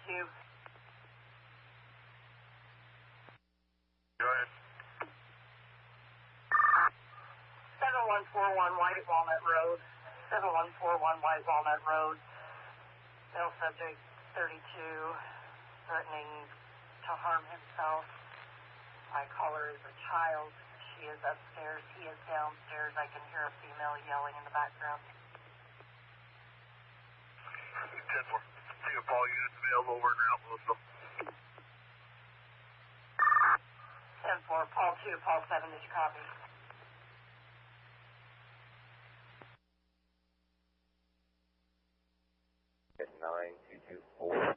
2. Go ahead. 7141 White Walnut Road. 7141 White Walnut Road. Male subject 32, threatening to harm himself. My caller is a child. She is upstairs. He is downstairs. I can hear a female yelling in the background. 10-4. Take a call units available over and out, Melissa. 10-4, Paul 2, Paul 7, did you copy? At 9224.